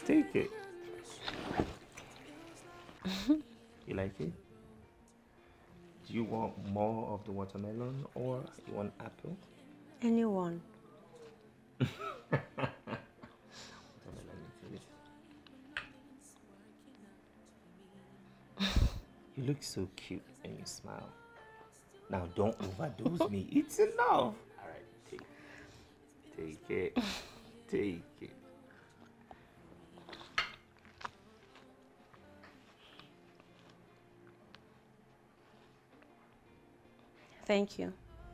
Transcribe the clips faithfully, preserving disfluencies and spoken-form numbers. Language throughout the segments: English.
take it. You like it? Do you want more of the watermelon or you want apple? Anyone. You look so cute when you smile. Now don't overdose me. It's enough. All right, take, take it, take it. Thank you.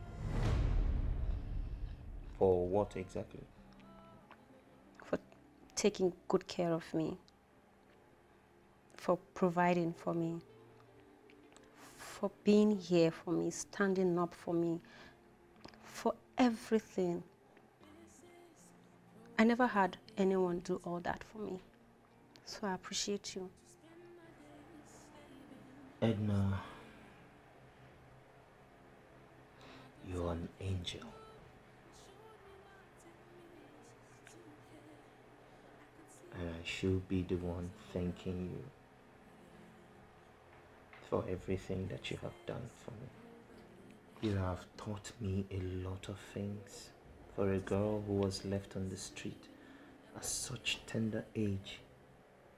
For what exactly? For taking good care of me. For providing for me. For being here for me, standing up for me. For everything. I never had anyone do all that for me. So I appreciate you. Edna, you're an angel. And I should be the one thanking you for everything that you have done for me. You have taught me a lot of things. For a girl who was left on the street at such tender age,